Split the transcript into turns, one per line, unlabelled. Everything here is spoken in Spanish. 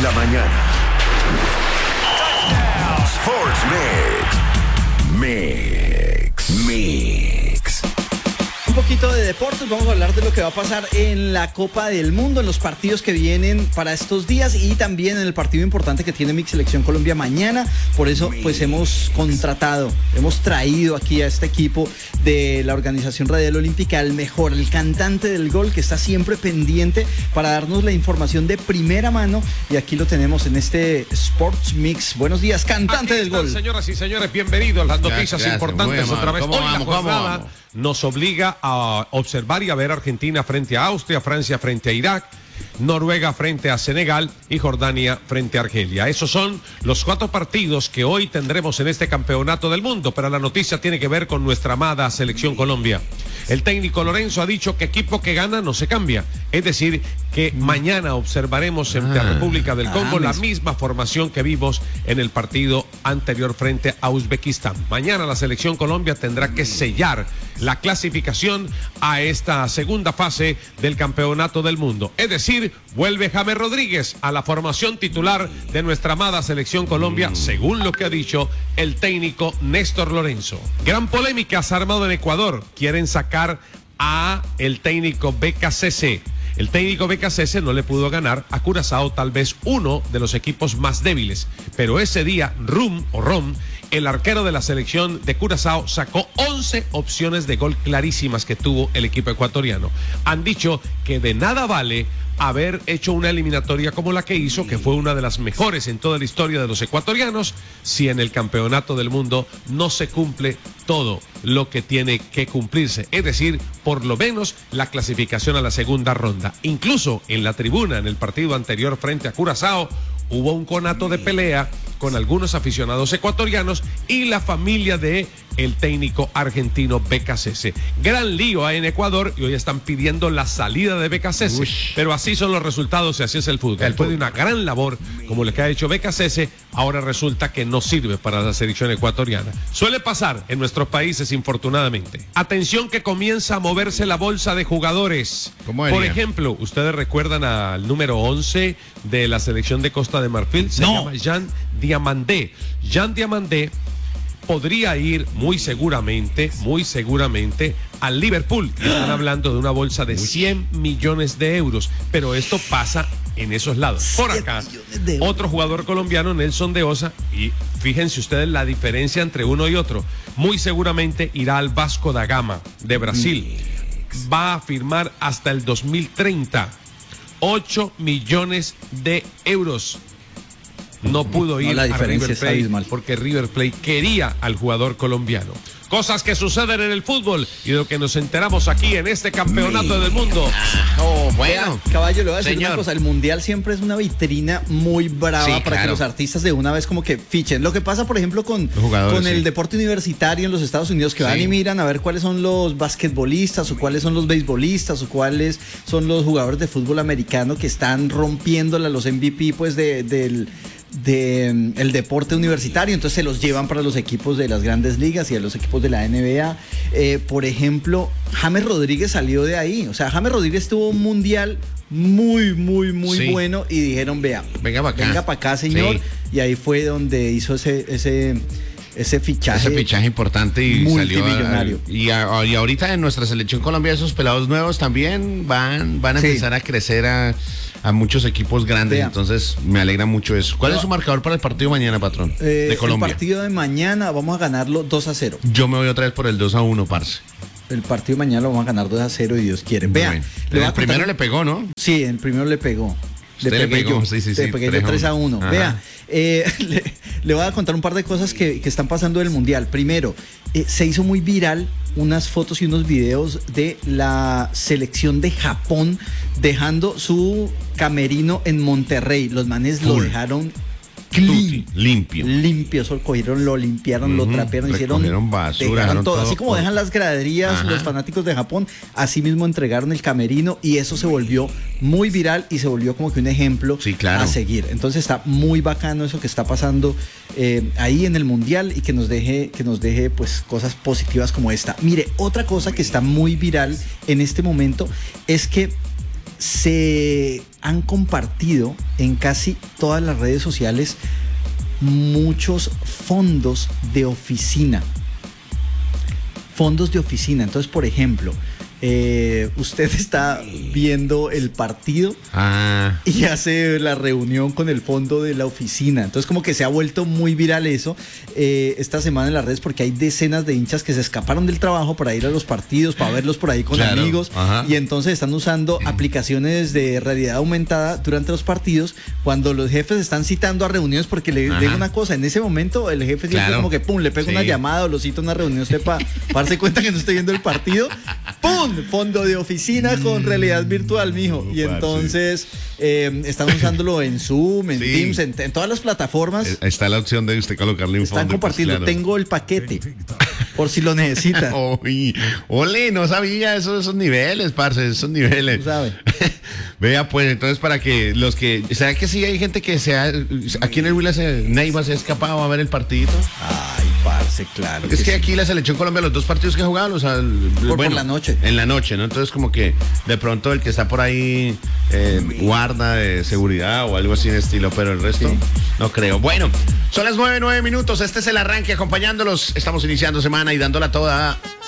la mañana. Sports Mix.
Un poquito de deportes, vamos a hablar de lo que va a pasar en la Copa del Mundo, en los partidos que vienen para estos días y también en el partido importante que tiene mi Selección Colombia mañana. Por eso pues hemos traído aquí a este equipo de la Organización Radial Olímpica el mejor, el cantante del gol, que está siempre pendiente para darnos la información de primera mano, y aquí lo tenemos en este Sports Mix. Buenos días, cantante del gol.
Señoras y señores, bienvenidos a las noticias importantes otra vez. Hoy la jornada nos obliga a observar y a ver Argentina frente a Austria, Francia frente a Irak, Noruega frente a Senegal y Jordania frente a Argelia. Esos son los 4 partidos que hoy tendremos en este campeonato del mundo, pero la noticia tiene que ver con nuestra amada Selección Colombia. El técnico Lorenzo ha dicho que equipo que gana no se cambia, es decir, que mañana observaremos en la República del Congo la misma formación que vimos en el partido anterior frente a Uzbekistán. Mañana la Selección Colombia tendrá que sellar la clasificación a esta segunda fase del campeonato del mundo, es decir, vuelve James Rodríguez a la formación titular de nuestra amada Selección Colombia, según lo que ha dicho el técnico Néstor Lorenzo. Gran polémica se ha armado en Ecuador, quieren sacar a el técnico BKCC. El técnico BKCC no le pudo ganar a Curazao, tal vez uno de los equipos más débiles, pero ese día Rom, el arquero de la selección de Curazao, sacó 11 opciones de gol clarísimas que tuvo el equipo ecuatoriano. Han dicho que de nada vale haber hecho una eliminatoria como la que hizo, que fue una de las mejores en toda la historia de los ecuatorianos, si en el campeonato del mundo no se cumple todo lo que tiene que cumplirse, es decir, por lo menos la clasificación a la segunda ronda. Incluso en la tribuna, en el partido anterior frente a Curazao, hubo un conato de pelea con algunos aficionados ecuatorianos y la familia de el técnico argentino BKCC. Gran lío hay en Ecuador y hoy están pidiendo la salida de BKCC, pero así son los resultados y así es el fútbol. Después de una gran labor como la que ha hecho BKCC, ahora resulta que no sirve para la selección ecuatoriana. Suele pasar en nuestros países, infortunadamente. Atención, que comienza a moverse la bolsa de jugadores. Por ejemplo, ustedes recuerdan al número 11 de la selección de Costa de Marfil, se llama Jean Diamandé. Jean Diamandé podría ir muy seguramente al Liverpool. Están hablando de una bolsa de 100 millones de euros, pero esto pasa en esos lados. Por acá, otro jugador colombiano, Nelson de Osa, y fíjense ustedes la diferencia entre uno y otro. Muy seguramente irá al Vasco da Gama de Brasil. Va a firmar hasta el 2030. 8 millones de euros. No pudo ir a River Plate porque River Plate quería al jugador colombiano. Cosas que suceden en el fútbol y de lo que nos enteramos aquí en este campeonato del mundo.
Bueno, caballo, le voy a decir una cosa. El mundial siempre es una vitrina muy brava para que los artistas de una vez como que fichen. Lo que pasa, por ejemplo, con el deporte universitario en los Estados Unidos, que van y miran a ver cuáles son los basquetbolistas o cuáles son los beisbolistas o cuáles son los jugadores de fútbol americano que están rompiéndola, los MVP pues del deporte universitario. Entonces se los llevan para los equipos de las grandes ligas y a los equipos de la NBA. Por ejemplo, James Rodríguez salió de ahí. O sea, James Rodríguez tuvo un mundial muy bueno y dijeron, venga para acá, señor. Y ahí fue donde hizo ese fichaje
importante y
multimillonario.
Y ahorita en nuestra selección Colombia, esos pelados nuevos también van a empezar a crecer a muchos equipos grandes. Entonces me alegra mucho eso. ¿Cuál es su marcador para el partido mañana, patrón? De Colombia.
El partido de mañana vamos a ganarlo 2-0.
Yo me voy otra vez por el 2-1, parce.
El partido de mañana lo vamos a ganar 2-0 y Dios quiere. Vean,
el primero le pegó, ¿no?
Sí, el primero le pegó. Le pegué yo 3-1. Vea, le voy a contar un par de cosas que están pasando del mundial. Primero, se hizo muy viral unas fotos y unos videos de la selección de Japón dejando su camerino en Monterrey. Los manes lo dejaron limpio. Lo limpiaron, lo trapearon,
hicieron basura,
dejaron todo. Así como dejan las graderías los fanáticos de Japón, así mismo entregaron el camerino y eso se volvió muy viral y se volvió como que un ejemplo a seguir. Entonces está muy bacano eso que está pasando ahí en el mundial y que nos deje pues cosas positivas como esta. Mire, otra cosa que está muy viral en este momento es que se han compartido en casi todas las redes sociales muchos fondos de oficina. Fondos de oficina. Entonces, por ejemplo, usted está viendo el partido y hace la reunión con el fondo de la oficina. Entonces como que se ha vuelto muy viral eso esta semana en las redes, porque hay decenas de hinchas que se escaparon del trabajo para ir a los partidos, para verlos por ahí con amigos. Y entonces están usando aplicaciones de realidad aumentada durante los partidos, cuando los jefes están citando a reuniones, porque le digo una cosa, en ese momento el jefe siempre como que pum, le pega una llamada o lo cita a una reunión usted para darse cuenta que no estoy viendo el partido. ¡Pum! Fondo de oficina con realidad virtual, mijo. Y entonces están usándolo en Zoom, en Teams, en todas las plataformas.
Está la opción de usted colocarle un fondo.
Están compartiendo. Pues, claro. Tengo el paquete, por si lo necesita.
Ole, no sabía esos niveles, parce, esos niveles.
¿Tú sabes?
Vea, pues, entonces para que los que... ¿Será que sí hay gente que aquí en el Huila Neiva se ha escapado a ver el partidito?
Ay, parce, claro.
Es que aquí la selección Colombia, los 2 partidos que ha jugado, o sea,
por la noche.
En la noche, ¿no? Entonces como que de pronto el que está por ahí guarda de seguridad o algo así de estilo, pero el resto no creo. Bueno, son las 9:09. Este es el arranque acompañándolos. Estamos iniciando semana y dándola toda.